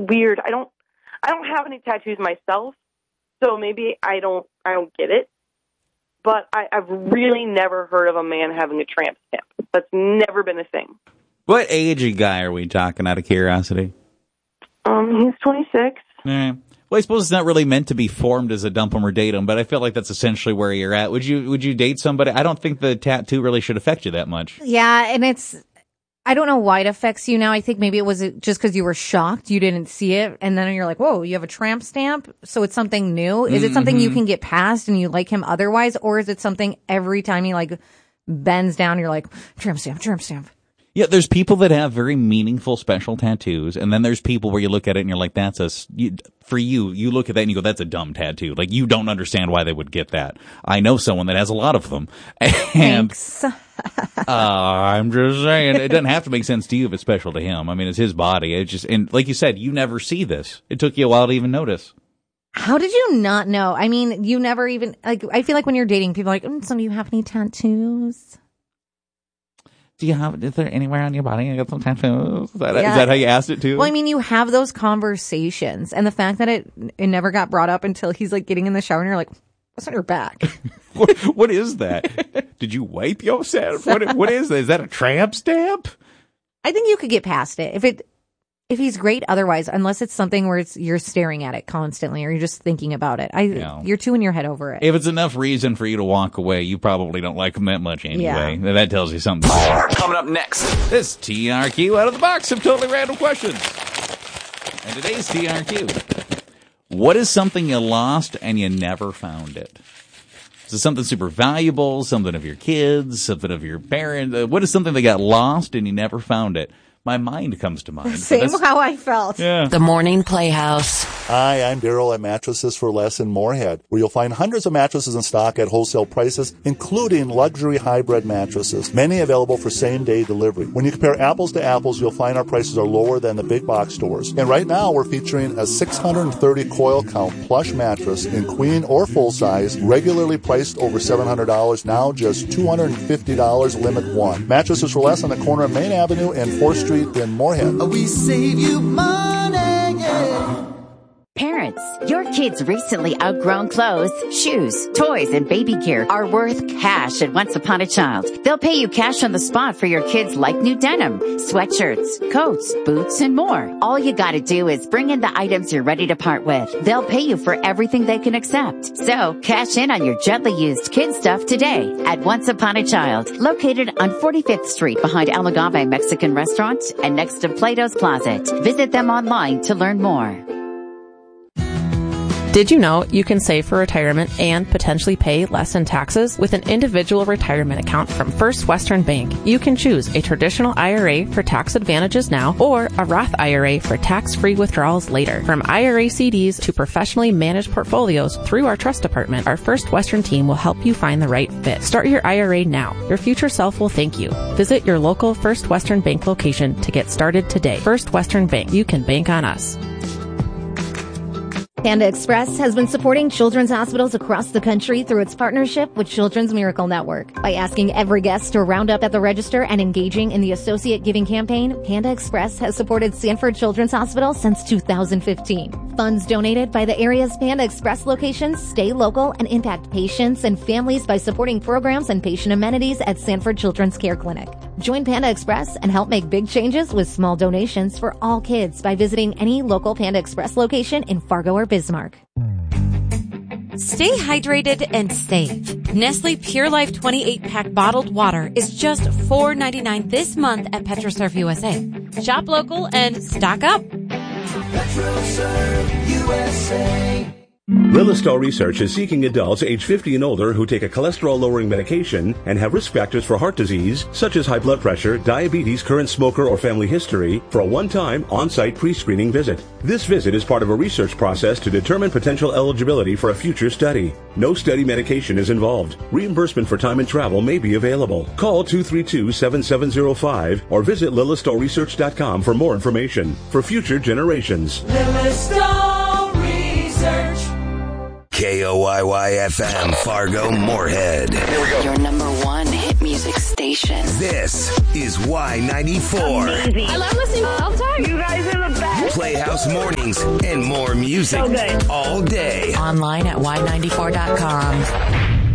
weird. I don't have any tattoos myself, so maybe I don't get it. But I've really never heard of a man having a tramp stamp. That's never been a thing. What age guy are we talking, out of curiosity? He's 26. Well, I suppose it's not really meant to be formed as a dump 'em or date 'em, but I feel like that's essentially where you're at. Would you date somebody? I don't think the tattoo really should affect you that much. Yeah, and I don't know why it affects you now. I think maybe it was just because you were shocked, you didn't see it, and then you're like, whoa, you have a tramp stamp? So it's something new? Is it something you can get past and you like him otherwise, or is it something every time he like bends down, you're like, tramp stamp, tramp stamp? Yeah, there's people that have very meaningful special tattoos, and then there's people where you look at it and you're like, for you look at that and you go, that's a dumb tattoo. Like, you don't understand why they would get that. I know someone that has a lot of them. And Thanks. I'm just saying, it doesn't have to make sense to you if it's special to him. I mean, it's his body. It's just, and like you said, you never see this. It took you a while to even notice. How did you not know? I mean, you never even, like, I feel like when you're dating, people are like, so do you have any tattoos? Is there anywhere on your body I got some tattoos? Is that how you asked it too? Well, I mean, you have those conversations, and the fact that it never got brought up until he's like getting in the shower and you're like, what's on your back? What is that? Did you wipe yourself? What is that? Is that a tramp stamp? I think you could get past it if he's great otherwise, unless it's something where you're staring at it constantly or you're just thinking about it. You're too in your head over it. If it's enough reason for you to walk away, you probably don't like him that much anyway. Yeah. That tells you something. Coming up next, this TRQ out of the box of totally random questions. And today's TRQ. What is something you lost and you never found it? Is it something super valuable, something of your kids, something of your parents? What is something that got lost and you never found it? My mind comes to mind. Same how I felt. Yeah. The Morning Playhouse. Hi, I'm Daryl at Mattresses for Less in Moorhead, where you'll find hundreds of mattresses in stock at wholesale prices, including luxury hybrid mattresses, many available for same-day delivery. When you compare apples to apples, you'll find our prices are lower than the big box stores. And right now, we're featuring a 630 coil count plush mattress in queen or full size, regularly priced over $700, now just $250 limit one. Mattresses for Less on the corner of Main Avenue and 4th Street in Moorhead. We save you money, yeah. Parents, your kids' recently outgrown clothes, shoes, toys, and baby gear are worth cash at Once Upon a Child. They'll pay you cash on the spot for your kids' like new denim, sweatshirts, coats, boots, and more. All you gotta do is bring in the items you're ready to part with. They'll pay you for everything they can accept. So, cash in on your gently used kid stuff today at Once Upon a Child, located on 45th Street behind El Agave Mexican Restaurant and next to Plato's Closet. Visit them online to learn more. Did you know you can save for retirement and potentially pay less in taxes with an individual retirement account from First Western Bank? You can choose a traditional IRA for tax advantages now or a Roth IRA for tax-free withdrawals later. From IRA CDs to professionally managed portfolios through our trust department, our First Western team will help you find the right fit. Start your IRA now. Your future self will thank you. Visit your local First Western Bank location to get started today. First Western Bank. You can bank on us. Panda Express has been supporting children's hospitals across the country through its partnership with Children's Miracle Network. By asking every guest to round up at the register and engaging in the Associate Giving campaign, Panda Express has supported Sanford Children's Hospital since 2015. Funds donated by the area's Panda Express locations stay local and impact patients and families by supporting programs and patient amenities at Sanford Children's Care Clinic. Join Panda Express and help make big changes with small donations for all kids by visiting any local Panda Express location in Fargo or Bismarck. Stay hydrated and save. Nestle Pure Life 28-pack bottled water is just $4.99 this month at PetroServe USA. Shop local and stock up. PetroServe USA. Lillistal Research is seeking adults age 50 and older who take a cholesterol-lowering medication and have risk factors for heart disease, such as high blood pressure, diabetes, current smoker, or family history, for a one-time on-site pre-screening visit. This visit is part of a research process to determine potential eligibility for a future study. No study medication is involved. Reimbursement for time and travel may be available. Call 232-7705 or visit LillistalResearch.com for more information. For future generations. Lillistal Research. KOYY-FM, Fargo, Moorhead. Here we go. Your number one hit music music station. This is Y94. Amazing. I love listening all the time. You guys are the best. Playhouse Mornings and more music So good. all day. Online at Y94.com.